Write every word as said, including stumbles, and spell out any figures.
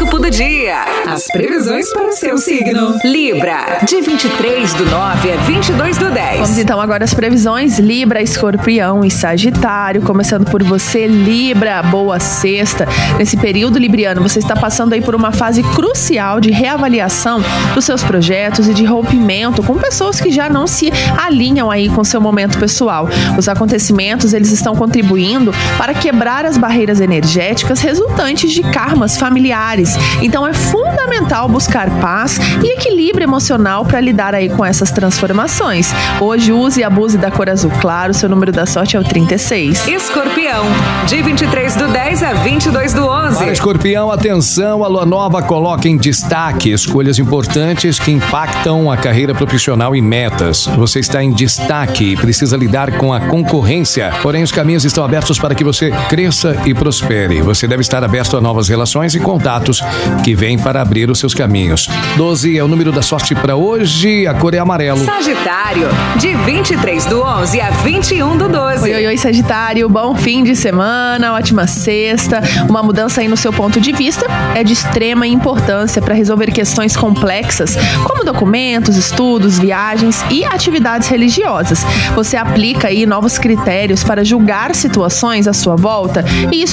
horóscopo do dia. As previsões para o seu signo. Libra, de vinte e três do nove a vinte e dois do dez. Vamos então agora às previsões. Libra, Escorpião e Sagitário. Começando por você, Libra, boa sexta. Nesse período, libriano, você está passando aí por uma fase crucial de reavaliação dos seus projetos e de rompimento com pessoas que já não se alinham aí com seu momento pessoal. Os acontecimentos, eles estão contribuindo para quebrar as barreiras energéticas resultantes de karmas familiares. Então é fundamental buscar paz e equilíbrio emocional para lidar aí com essas transformações. Hoje use e abuse da cor azul claro, seu número da sorte é o trinta e seis. Escorpião, de vinte e três do dez a vinte e dois do onze. Para Escorpião, atenção, a lua nova coloca em destaque escolhas importantes que impactam a carreira profissional e metas. Você está em destaque e precisa lidar com a concorrência, porém os caminhos estão abertos para que você cresça e prospere. Você deve estar aberto a novas relações e contatos que vêm para abrir os seus caminhos. doze é o número da sorte para hoje, a cor é amarelo. Sagitário, de vinte e três do onze a vinte e um do doze. Oi, oi, oi, Sagitário, bom fim de semana, ótima sexta. Uma mudança aí no seu ponto de vista é de extrema importância para resolver questões complexas, como documentos, estudos, viagens e atividades religiosas. Você aplica aí novos critérios para julgar situações à sua volta e isso